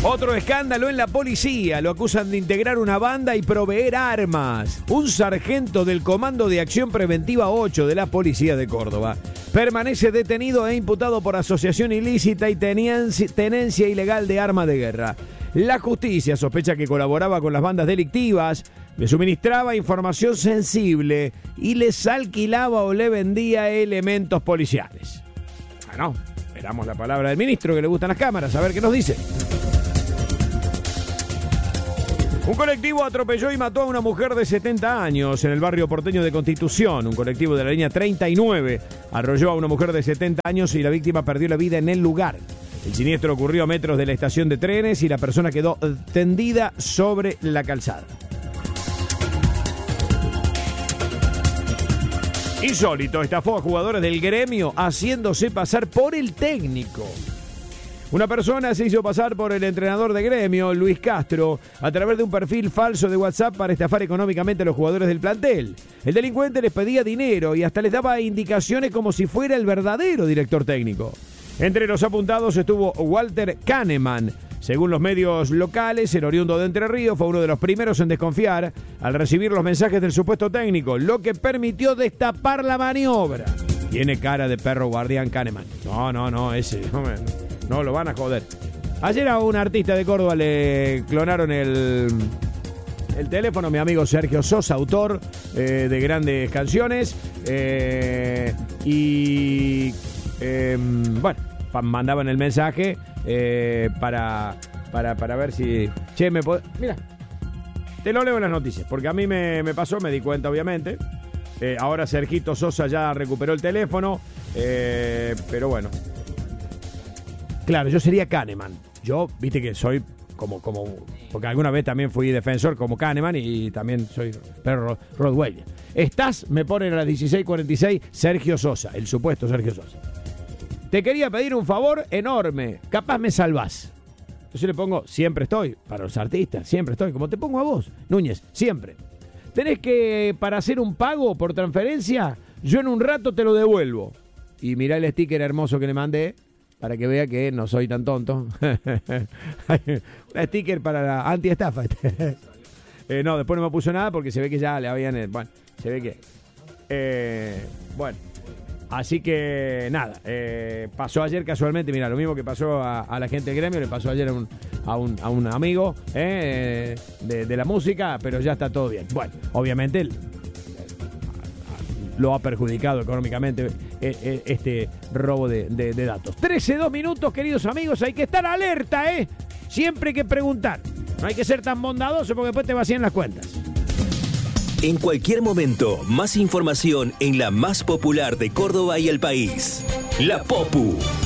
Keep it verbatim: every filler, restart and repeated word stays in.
Otro escándalo en la policía. Lo acusan de integrar una banda y proveer armas. Un sargento del Comando de Acción Preventiva ocho de la Policía de Córdoba permanece detenido e imputado por asociación ilícita y tenencia ilegal de arma de guerra. La justicia sospecha que colaboraba con las bandas delictivas, le suministraba información sensible y les alquilaba o le vendía elementos policiales. Bueno, esperamos la palabra del ministro, que le gustan las cámaras, a ver qué nos dice. Un colectivo atropelló y mató a una mujer de setenta años en el barrio porteño de Constitución. Un colectivo de la línea treinta y nueve arrolló a una mujer de setenta años y la víctima perdió la vida en el lugar. El siniestro ocurrió a metros de la estación de trenes y la persona quedó tendida sobre la calzada. Insólito, estafó a jugadores del Gremio haciéndose pasar por el técnico. Una persona se hizo pasar por el entrenador de Gremio, Luis Castro, a través de un perfil falso de WhatsApp para estafar económicamente a los jugadores del plantel. El delincuente les pedía dinero y hasta les daba indicaciones como si fuera el verdadero director técnico. Entre los apuntados estuvo Walter Kahneman. Según los medios locales, el oriundo de Entre Ríos fue uno de los primeros en desconfiar al recibir los mensajes del supuesto técnico, lo que permitió destapar la maniobra. Tiene cara de perro guardián Kahneman. No, no, no, ese... No, me, no lo van a joder. Ayer a un artista de Córdoba le clonaron el... El teléfono, mi amigo Sergio Sosa, autor eh, de grandes canciones. Eh, y... Eh, bueno, mandaban el mensaje eh, para, para, para ver si... Che, me pod... Mira, te lo leo en las noticias, porque a mí me, me pasó, me di cuenta, obviamente. Eh, ahora Sergito Sosa ya recuperó el teléfono, eh, pero bueno. Claro, yo sería Kahneman. Yo, viste que soy como... como porque alguna vez también fui defensor como Kahneman y también soy perro Rottweiler. Estás, me ponen a las dieciséis cuarenta y seis, Sergio Sosa, el supuesto Sergio Sosa. Te quería pedir un favor enorme, capaz me salvás. Yo le pongo, siempre estoy, para los artistas, siempre estoy, como te pongo a vos, Núñez, siempre. Tenés que, para hacer un pago por transferencia, yo en un rato te lo devuelvo. Y mirá el sticker hermoso que le mandé, para que vea que no soy tan tonto. Un sticker para la anti-estafa. eh, no, después no me puso nada porque se ve que ya le habían... Bueno, se ve que... Eh, bueno. Así que nada, eh, pasó ayer casualmente, mira, lo mismo que pasó a, a la gente del Gremio, le pasó ayer a un, a un, a un amigo eh, de, de la música, pero ya está todo bien. Bueno, obviamente él, lo ha perjudicado económicamente eh, este robo de, de, de datos. trece, dos minutos, queridos amigos, hay que estar alerta, ¿eh? Siempre hay que preguntar, no hay que ser tan bondadoso porque después te vacían las cuentas. En cualquier momento, más información en la más popular de Córdoba y el país. La Popu.